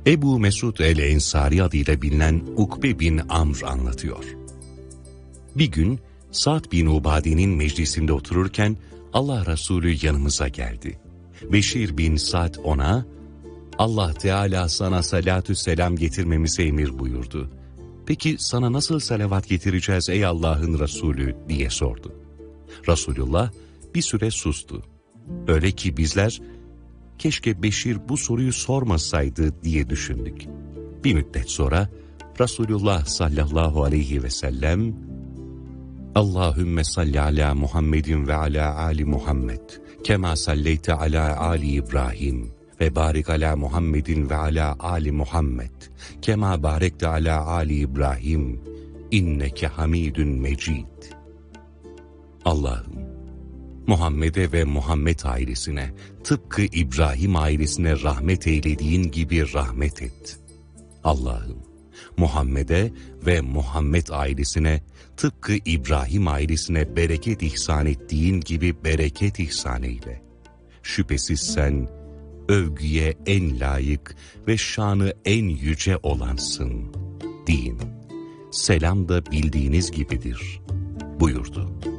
Ebu Mesud el-Ensari adıyla bilinen Ukbe bin Amr anlatıyor. Bir gün Sa'd bin Ubade'nin meclisinde otururken Allah Resulü yanımıza geldi. Beşir bin Sa'd ona, Allah Teala sana salatü selam getirmemize emir buyurdu. Peki sana nasıl salavat getireceğiz ey Allah'ın Resulü diye sordu. Resulullah bir süre sustu. Öyle ki bizler, keşke Beşir bu soruyu sormasaydı diye düşündük. Bir müddet sonra Resulullah sallallahu aleyhi ve sellem, Allahümme salli ala Muhammedin ve ala ali Muhammed, kema salleyte ala ali İbrahim, ve barik ala Muhammedin ve ala ali Muhammed, kema barekte ala ali İbrahim, inneke hamidun mecid. Allah'ım, Muhammed'e ve Muhammed ailesine, tıpkı İbrahim ailesine rahmet eylediğin gibi rahmet et. Allah'ım, Muhammed'e ve Muhammed ailesine, tıpkı İbrahim ailesine bereket ihsan ettiğin gibi bereket ihsan eyle. Şüphesiz sen, övgüye en layık ve şanı en yüce olansın, deyin. Selam da bildiğiniz gibidir, buyurdu.